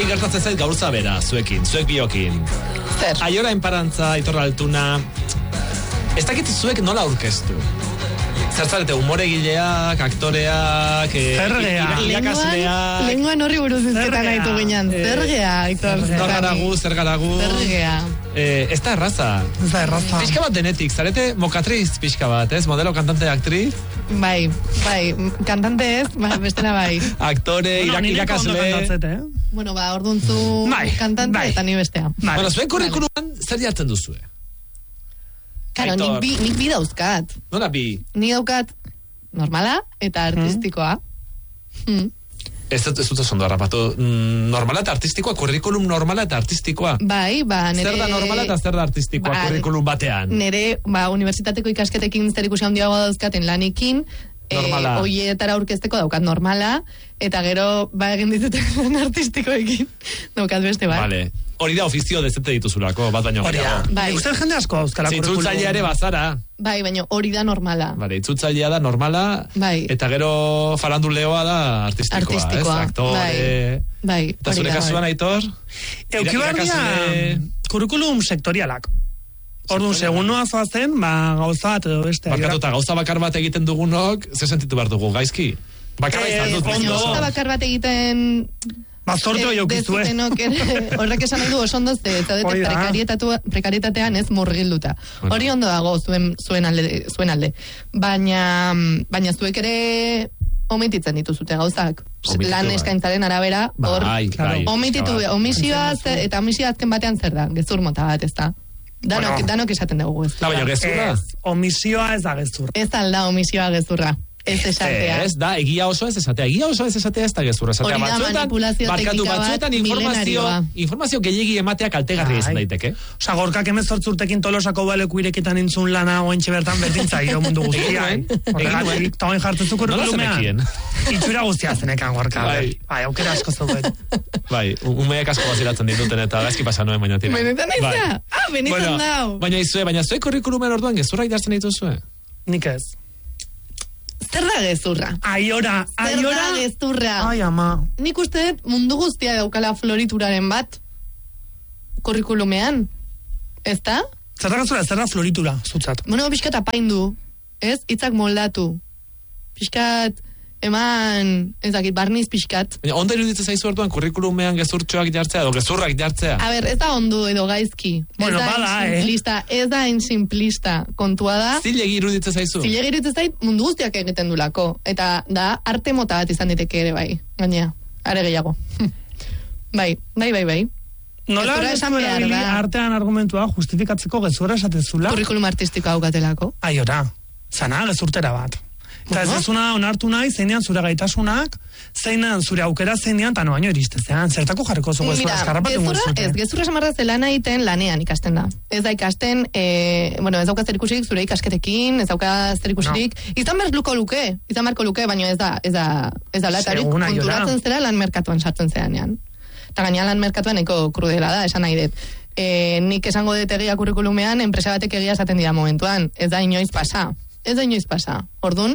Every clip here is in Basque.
gertatzen zait gauza bera, zuek biokin. Zer? Aiora Enparantza, Aitor Altuna, ez dakit zuek nola aurkeztu. Zertzarete, humoregileak, aktoreak, irakasleak... Lenguan horri buruz izketan gaitu ginen. Zergea, Aitor. Zer garagu. Zergea. Ez da erraza. Ez da erraza. Pixka bat denetik, zarete mokatriz pixka bat, ez? Modelo, kantante, aktriz? Bai, kantante ez, bestera bai. Aktore, irakasle... Bueno, orduntzu kantante eta ni bestea. Bueno, zuen kurrikuluman zer jartzen duzue? Karo, nik bi dauzkat. Nola bi? Nik daukat normala eta artistikoa. Ez dut oso ondo harrapatu. Normala eta artistikoa, kurrikulum normala eta artistikoa. Bai, nire... Zer da normala eta zer da artistikoa kurrikulum batean? Nire, unibertsitateko ikasketekin zer ikusi handiagoa dauzkaten lanikin, oietara aurkezteko daukat normala, eta gero, egin dituten artistikoekin daukat beste, bai. Vale. Hori da ofizio dezente dituzulako, bat baino gehiago. Bai. Uste jende asko dauzkala kurrikulum. Itzultzailea ere bazara. Bai, baina hori da normala. Vale, itzultzailea da normala, eta gero faranduleoa da artistikoa. Ez? Aktore... Bai. Eta zure kasuan, Aitor? Eukibarria kurrikulum sektorialak. Orduan, segun noa zoazen, gauza bat edo beste. Barkatuta, gauza bakar bat egiten dugunok, ze sentitu behar dugu, gaizki? Bakarra izan dut. Gauza bakar bat egiten... Bazortu jaukizue. Horrek esan nahi du oso ondo prekarietatean ez murgilduta. Hori ondo dago zuen alde. Baina zuek ere omititzen dituzute gauzak. Lan eskaintzaren arabera, hor omititu, omisioa eta omisioa azken batean zer da, gezur mota bat ez da. Danok esaten dugu ez. Baina gezurra? Omisioa ez da gezurra. Ez alda omisioa gezurra. Ez esatea. Ez da, egia oso ez esatea ez da gezurra. Hori da manipulazio teknika bat milenarioa. Informazio gehiagi ematea kaltegarria izan daiteke. Osa, gorkak 18 urtekin Tolosako baleku ireketan intzun lana oentxe bertan berdintza giro mundu guztia. Horregatik, tauen jartzezu kurrikulumean. Itxura guztia zenekan gorka. Bai, aukera asko zauden. Bai, umeek asko bazilatzen dituten eta gaizki pasa noen baina tira. Benetan ez da? Benetan dau. Baina zue kurrikulumen orduan gezurra idazten dituzue? Nik ez. Zer da gezurra? Aiora. Zer da gezurra? Ai, ama. Nik uste mundu guztia daukala florituraren bat kurrikulumean. Ez da? Zer da gezurra, zer da floritura, zutzat? Bueno, pixkat apaindu. Ez? Itzak moldatu. Pixkat eman, ez dakit, barniz pixkat. Ondo iruditzen zaizu orduan kurrikulumean gezurtxoak jartzea edo gezurrak jartzea? A ber, ez da ondo edo gaizki. Bueno, Ez da hain simplista kontua da. Zilegi iruditzen zaizu? Zilegi iruditzen zait mundu guztiak egiten dulako. Eta da arte mota bat izan diteke ere bai. Gainea, are gehiago. Bai. Nola artean argumentua justifikatzeko gezurra esatezula? Kurrikulum artistikoa aukatelako. Aiora, zana gezurtera bat. Eta ez dezuna onartu nahi, zeinean zure gaitasunak, zeinean zure aukera zeinean, eta noaino iristezean, zertako jarriko zugu gezurra eskarrapatu zuten. Ez, gezurra samarra zelana egiten lanean ikasten da. Ez da ikasten, ez dauka zer ikusirik zure ikasketekin, ez dauka zer ikusirik, izan beharko luke, baina ez da, eta hori konturatzen zera lan merkatuan sartzen zeanean. Eta gainean lan merkatuan eko krudela da, esan nahi dut. Nik esango dut egia kurrikulumean, enpresa batek egia esaten dira momentuan, ez da inoiz pasa. Orduan,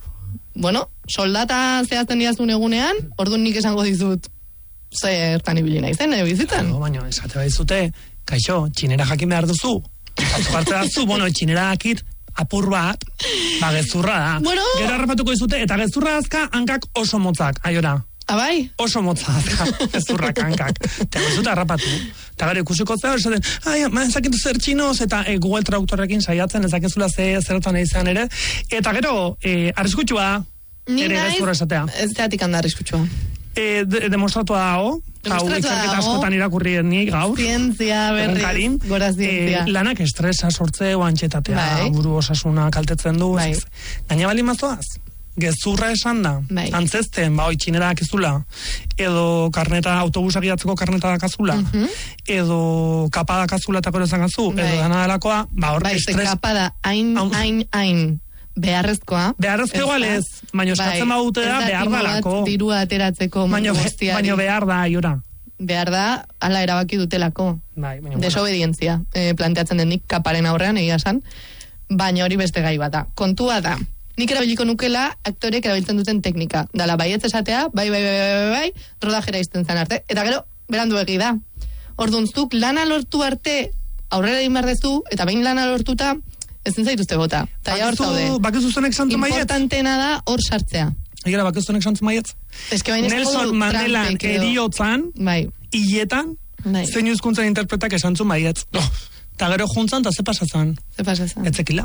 soldata zehazten diazun egunean, orduan nik esango dizut zertan ibili nahi zen, bizitan. Baina, esate baizute, kaixo, txinera jakin behar duzu. Hartze dazu, txinera dakit, apur bat, gezurra da. Gero harrapatuko dizute, eta gezurra azka, hankak oso motzak, aiora. Abai? Oso motzak, gezurrak hankak. Eta gezute harrapatu. Eta gara ikusiko zera, esaten, ezakitu zer txinoz, eta Google Traductorrekin saiatzen, ezakezula zerotan izan ere. Eta gero, arriskutsua da, ere gezurra esatea. Ez zeatik handa arriskutsua. Demostratua dago, hau itzarketa askotan irakurri nik gaur. Zientzia, berriz, gora zientzia. Lanak estresa sortze, oantxetatea, buru osasuna kaltetzen du. Gaina bali mazoaz? Gezurra esan da, antzesten, txinera dakizula, edo autobusak idatzeko karneta dakazula, edo kapa dakazula eta gero esan gazu, edo dana delakoa, hor estres... Kapa da, hain beharrezkoa. Beharrezkoa ez, baina eskatzen badute da, behar dalako. Dirua ateratzeko mundu guztiari. Baina behar da, aiora. Behar da, ala erabaki dutelako. Desobedientzia, planteatzen den nik kaparen aurrean, egia esan, baina hori beste gai bat da. Kontua da. Nik erabiliko nukela aktorek erabiltzen duten teknika. Dala, baietz esatea, bai, rodajera izten zen arte. Eta gero, berandu egi da. Orduan, zuk lana lortu arte aurrera egin behar dezu, eta behin lana lortuta, ezin zaituzte bota. Bakizu zenek santu maiet? Importantena da hor sartzea. Egera, bakizu zenek santu maiet? Nelson Mandela eriotzan, hiletan, zein hizkuntzan interpretak esantzun maiet. Eta gero juntzan, eta ze pasatzen? Etzekila.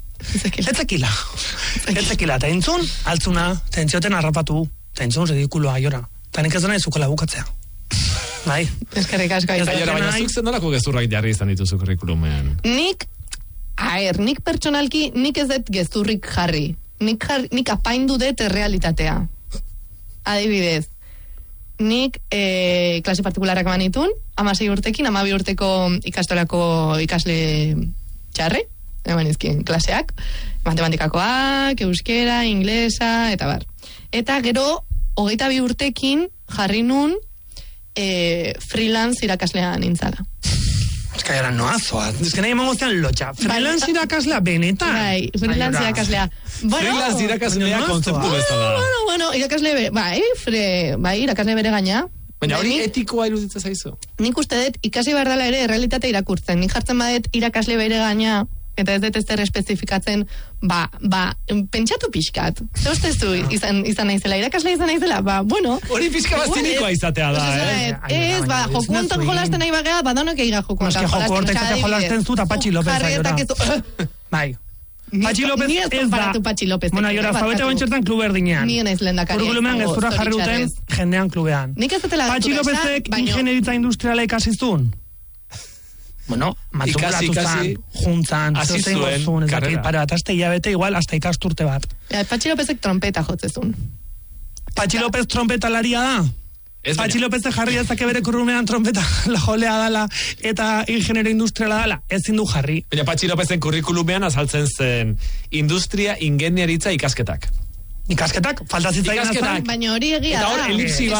Eta entzun, altzuna, tentzioten harrapatu, tentzun ridikuloa, jora. Eta nik ez dena izukola bukatzea. Bai. Eskerrik asko. Baina zuk zen nolako gezurrak jarri izan dituzu kurrikulumean? Nik pertsonalki, nik ez dut gezurrik jarri. Nik apaindu dut realitatea. Adibidez, nik klase partikularrak manitun, 16 urtekin, 12 urteko ikastolako ikasle txarre, eman izkin klaseak, matematikakoak, euskera, inglesa, eta bar. Eta gero, 22 urtekin jarri nun freelance irakaslean nintzala. Ez que gara noazoa, ez que nahi emangozian lotxa. Freelance irakaslea benetan. Bai, freelance irakaslea. Freelance irakaslea konzeptu bezala. Bueno, irakasle, irakasle bere gaina. Baina hori etikoa iruditzen zaizu? Nik uste dut, ikasi behar dela ere errealitate irakurtzen. Nik jartzen badet irakasle bere gaina, eta ez dut ez espezifikatzen, pentsatu pixkat. Zer ustezu izan naizela, irakasle izan naizela, bueno. Hori pixka bastinikoa izatea da, Ez, joku ontan jolasten nahi bagea, badonok egira joku ontan jolasten. Joku hortek jolasten zu, eta Patxi López zaiora. Bai. Patxi López ez da. Bueno, jora, zabete bentxertan klub erdinean. Nien ez lehendakari. Kurrikulumean gezurra jarri duten jendean klubean. Patxi Lópezek ingenieritza industriala ikasizun. Bueno, matrikulatu zan, juntzan, zuen, karrera. Azte hilabete igual, hasta ikasturte bat. Patxi Lópezek trompeta jotzezun. Patxi López trompetalaria da? Patxi López jarri ezake bere kurrumean trompeta jolea dala eta ingeniero industriala dala, ezin du jarri. Baina Patxi Lópezen kurrikulumean azaltzen zen industria ingenieritza ikasketak. Ikasketak, falta zitzaigan azan. Baina hori egia da. Eta hor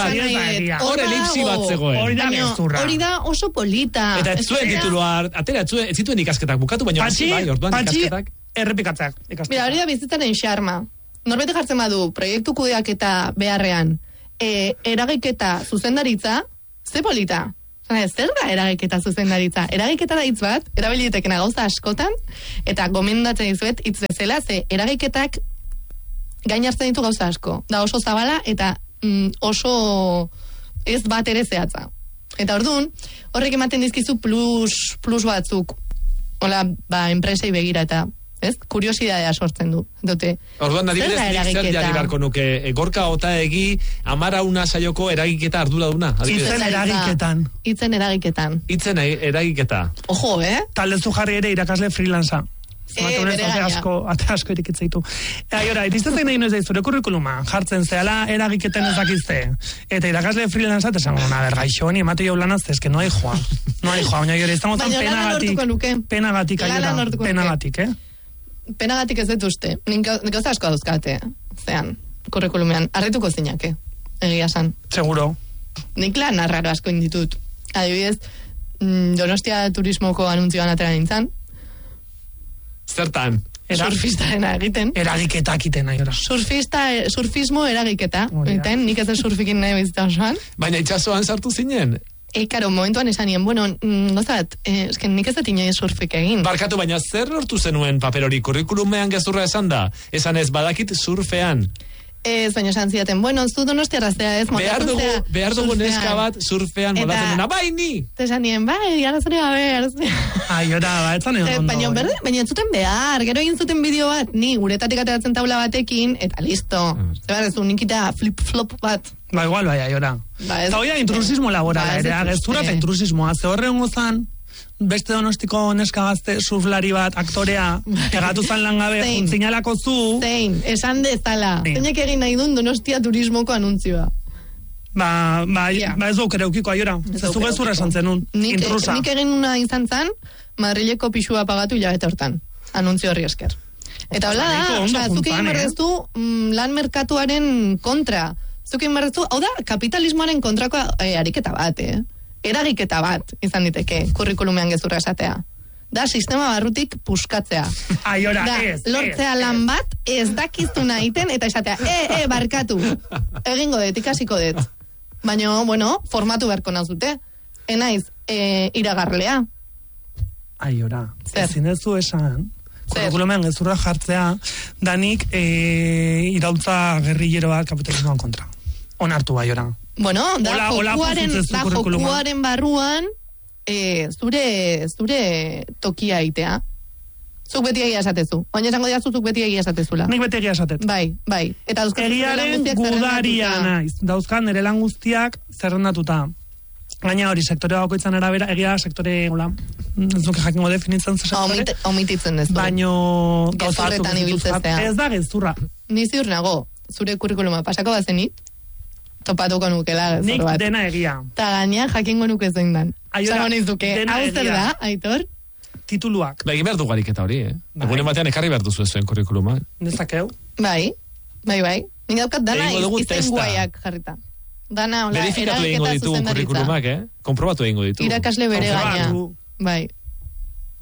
elipsi bat zegoen. Hori da oso polita. Eta ez zuen tituloa, ez zituen ikasketak bukatu, baina orduan ikasketak. Errepikatzeak. Mira, hori da bizitzaren xarma. Norbete jartzen badu, proiektu kudeak eta beharrean, eragiketa zuzendaritza, ze polita. Zer da eragiketa zuzendaritza? Eragiketa da hitz bat, erabilietekena gauza askotan, eta gomendatzen dizuet hitz bezala, ze eragiketak gain hartzen ditu gauza asko. Da oso zabala eta oso ez bat ere zehatza. Eta orduan, horrek ematen dizkizu plus batzuk. Hola, enpresei begira eta, ez? Kuriosidadea sortzen du. Orduan, adibidez, zer jarri barko nuke, Gorka Otaegi, Amarauna saioko eragiketa arduraduna. Itzen eragiketan. Itzen eragiketa. Ojo, Taldezu jarri ere irakasle freelanza. Ate asko irikitzeitu. Aiora, iristetzen nahi noiz zure kurrikuluma, jartzen zehala eragiketen ezakizte. Eta irakasle freelance esan, gaixo, ni emate jau lanaz, ez que no hai joa. Baina jore, estamos tan penagatik, Penagatik ez dut uste. Nik gauza asko dauzkate, zean, kurrikulumean, harrituko zinake, egia san. Seguro. Nik lan arraro asko inditut. Adibidez, Donostia turismoko anuntzioan atera nintzen. Zertan? Surfistaren egiten. Eragiketak iten nahi, surfismo eragiketa. Nik ez da surfikin nahi bizita osoan. Baina itxasoan sartu zinen? Karo, momentuan esanien, gozat, nik ez da tinoi surfik egin. Barkatu, baina zer lortu zenuen paper hori? Kurrikulumean gezurra esan da? Esan ez badakit surfean? Ez, baina esan zidaten, zu donostiarraztea ez, behar dugu neska bat surfean molatzen dena, ni! Eta esan nien, arazonea, etzan egon ondo. Baina ez zuten behar, gero egin zuten bideo bat, ni uretatik ateratzen taula batekin, eta listo. Zebar ez du, nikita flip-flop bat. Igual, aiora. Eta hoia intrusismo laborala, ere, ageztura eta intrusismoa, ze horre hongozan, beste donostiko neska gazte surflari bat, aktorea, egatu zan langabe, juntzinalako zu. Zein, esan dezala. Zeinek egin nahi duen Donostia turismoko anuntzioa. Ez duk ereukiko aiora. Zezu gezurra esan zenun, intrusa. Nik egin una izan zan, Madrileko pixua pagatu hilabete hortan. Anuntzio horri esker. Eta hola da, zuk egin berreztu lan merkatuaren kontra. Zuk egin berreztu, hau da, kapitalismoaren kontrako ariketa bat, eragiketa bat izan diteke kurrikulumean gezurra esatea. Da, sistema barrutik puskatzea. Aiora, lortzea lan bat, ez dakizuna iten, eta esatea, barkatu. Egingo dut, ikasiko dut. Baina, bueno, formatu beharko nazute. Enaiz, iragarlea. Aiora, ezin ez du esan, kurrikulumean gezurra jartzea, danik iraultza gerrilleroa kapitalismoan kontra. Onartu aiora. Bueno, da jokuaren barruan, zure tokia itea. Zuk beti egia esatezu. Oina esango diazu zuk beti egia esatezula. Nik beti egia esatet. Bai. Eta egiaren gudaria naiz. Dauzkan nire lan guztiak zerrendatuta. Gaina hori, sektore bakoitzan arabera, egia sektore, hola, ez duke jakingo definitzen ze sektore. Omititzen ez. Baino, gezurretan ibiltzeztea. Ez da gezurra. Ni ziur nago, zure kurrikuluma pasako bazenit, topatuko nukela gezur bat. Nik dena egia. Ta gaina jakingo nuke zein dan. Aiora, dena egia. Hau zer da, Aitor? Tituluak. Egin behar du gariketa hori, Egunen batean ekarri behar duzu zuen kurrikuluma. Nezakeu? Bai. Nik daukat dana izen guaiak jarrita. Dana, hola, verifikatu egingo ditu kurrikulumak, Konprobatu egingo ditu. Irakasle bere gaina. Bai.